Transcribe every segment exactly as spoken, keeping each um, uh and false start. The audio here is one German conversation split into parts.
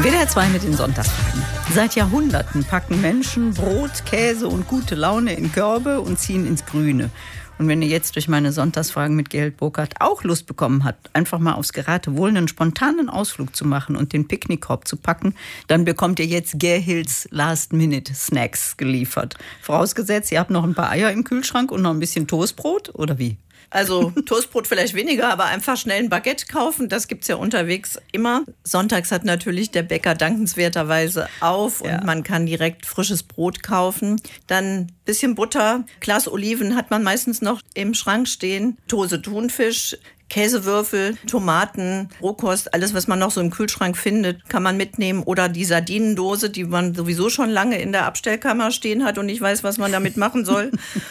W D R zwei mit den Sonntagsfragen. Seit Jahrhunderten packen Menschen Brot, Käse und gute Laune in Körbe und ziehen ins Grüne. Und wenn ihr jetzt durch meine Sonntagsfragen mit Gerhild Burkhardt auch Lust bekommen habt, einfach mal aufs Geratewohl einen spontanen Ausflug zu machen und den Picknickkorb zu packen, dann bekommt ihr jetzt Gerhilds Last-Minute-Snacks geliefert. Vorausgesetzt, ihr habt noch ein paar Eier im Kühlschrank und noch ein bisschen Toastbrot, oder wie? Also Toastbrot vielleicht weniger, aber einfach schnell ein Baguette kaufen, das gibt's ja unterwegs immer. Sonntags hat natürlich der Bäcker dankenswerterweise auf und ja. man kann direkt frisches Brot kaufen. Dann ein bisschen Butter, Glas Oliven hat man meistens noch im Schrank stehen, Dose Thunfisch, Käsewürfel, Tomaten, Rohkost, alles, was man noch so im Kühlschrank findet, kann man mitnehmen. Oder die Sardinendose, die man sowieso schon lange in der Abstellkammer stehen hat und nicht weiß, was man damit machen soll.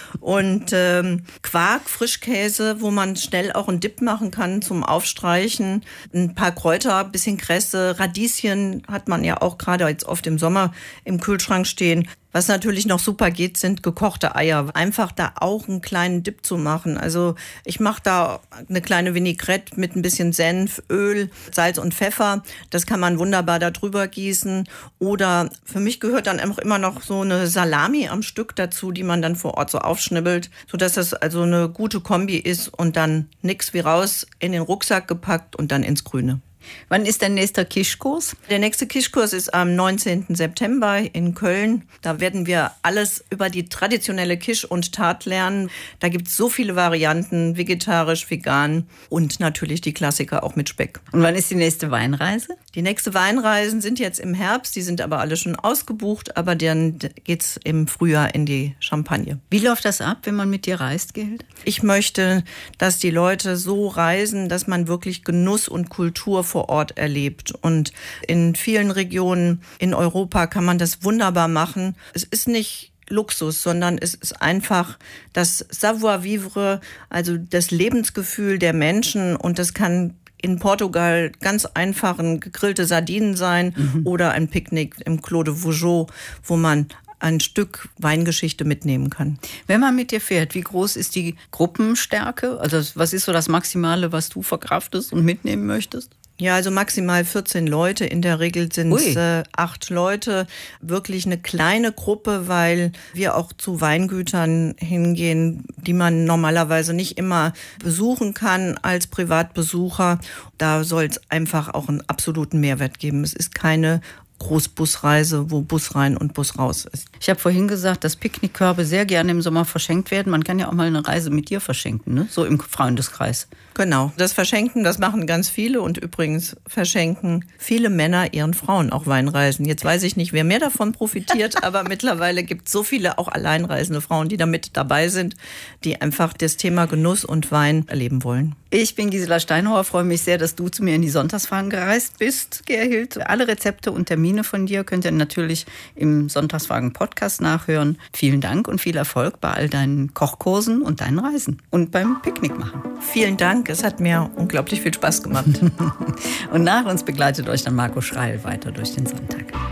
Und ähm, Quark, Frischkäse, wo man schnell auch einen Dip machen kann zum Aufstreichen. Ein paar Kräuter, bisschen Kresse, Radieschen hat man ja auch gerade jetzt oft im Sommer im Kühlschrank stehen. Was natürlich noch super geht, sind gekochte Eier. Einfach da auch einen kleinen Dip zu machen. Also ich mache da eine kleine Vinaigrette mit ein bisschen Senf, Öl, Salz und Pfeffer. Das kann man wunderbar da drüber gießen. Oder für mich gehört dann einfach immer noch so eine Salami am Stück dazu, die man dann vor Ort so aufschnibbelt, sodass das also eine gute Kombi ist und dann nix wie raus in den Rucksack gepackt und dann ins Grüne. Wann ist der nächste Kischkurs? Der nächste Kischkurs ist am neunzehnten September in Köln. Da werden wir alles über die traditionelle Kisch und Tart lernen. Da gibt es so viele Varianten, vegetarisch, vegan und natürlich die Klassiker auch mit Speck. Und wann ist die nächste Weinreise? Die nächste Weinreisen sind jetzt im Herbst, die sind aber alle schon ausgebucht, aber dann geht's im Frühjahr in die Champagne. Wie läuft das ab, wenn man mit dir reist, Gerhild? Ich möchte, dass die Leute so reisen, dass man wirklich Genuss und Kultur vor Ort erlebt. Und in vielen Regionen in Europa kann man das wunderbar machen. Es ist nicht Luxus, sondern es ist einfach das Savoir-vivre, also das Lebensgefühl der Menschen. Und das kann in Portugal ganz einfach ein gegrillte Sardinen sein mhm. oder ein Picknick im Clos de Vougeot, wo man ein Stück Weingeschichte mitnehmen kann. Wenn man mit dir fährt, wie groß ist die Gruppenstärke? Also was ist so das Maximale, was du verkraftest und mitnehmen möchtest? Ja, also maximal vierzehn Leute. In der Regel sind es äh, acht Leute. Wirklich eine kleine Gruppe, weil wir auch zu Weingütern hingehen, die man normalerweise nicht immer besuchen kann als Privatbesucher. Da soll es einfach auch einen absoluten Mehrwert geben. Es ist keine Großbusreise, wo Bus rein und Bus raus ist. Ich habe vorhin gesagt, dass Picknickkörbe sehr gerne im Sommer verschenkt werden. Man kann ja auch mal eine Reise mit dir verschenken, ne? So im Freundeskreis. Genau, das Verschenken, das machen ganz viele und übrigens verschenken viele Männer ihren Frauen auch Weinreisen. Jetzt weiß ich nicht, wer mehr davon profitiert, aber mittlerweile gibt es so viele auch alleinreisende Frauen, die da mit dabei sind, die einfach das Thema Genuss und Wein erleben wollen. Ich bin Gisela Steinhauer, freue mich sehr, dass du zu mir in die Sonntagsfragen gereist bist, Gerhild. Alle Rezepte und Termine von dir könnt ihr natürlich im Sonntagsfragen-Podcast nachhören. Vielen Dank und viel Erfolg bei all deinen Kochkursen und deinen Reisen und beim Picknick machen. Vielen Dank, es hat mir unglaublich viel Spaß gemacht. Und nach uns begleitet euch dann Marco Schreil weiter durch den Sonntag.